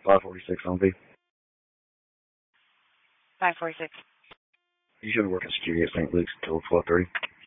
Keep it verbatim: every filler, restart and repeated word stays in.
five forty-six on B. five forty-six. You should be working security at Saint Luke's until twelve thirty.